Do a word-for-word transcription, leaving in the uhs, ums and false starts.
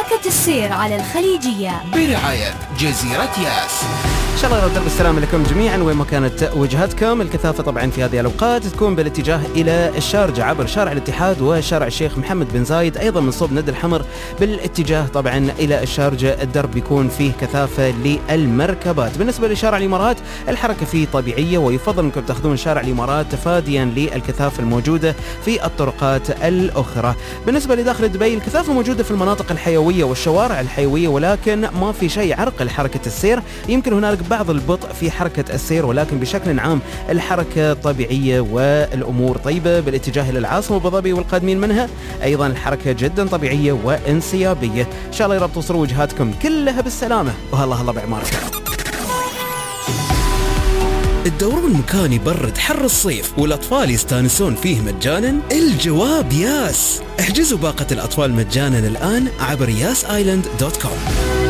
حركة السير على الخليجية برعاية جزيرة ياس. إن شاء الله يرد بالسلامة لكم جميعا وين ما كانت وجهتكم. الكثافة طبعا في هذه الأوقات تكون بالاتجاه إلى الشارجة عبر شارع الاتحاد وشارع الشيخ محمد بن زايد، أيضا من صوب ند الحمر بالاتجاه طبعا إلى الشارجة الدرب بيكون فيه كثافة للمركبات. بالنسبة لشارع الإمارات الحركة فيه طبيعية، ويفضل أنكم تأخذون شارع الإمارات تفاديا للكثافة الموجودة في الطرقات الأخرى. بالنسبة لداخل دبي الكثافة موجودة في المناطق الحيوية والشوارع الحيوية، ولكن ما في شيء يعرقل حركة السير. يمكن هنالك بعض البطء في حركة السير، ولكن بشكل عام الحركة طبيعية والأمور طيبة. بالاتجاه إلى العاصمة أبو ظبي والقادمين منها أيضا الحركة جدا طبيعية وانسيابية. إن شاء الله يا رب توصلوا وجهاتكم كلها بالسلامة، وهلا هلا بعماركم. الدورون مكان يبرد حر الصيف والأطفال يستانسون فيه مجانا؟ الجواب ياس. احجزوا باقة الأطفال مجانا الآن عبر ياس آيلاند دوت كوم.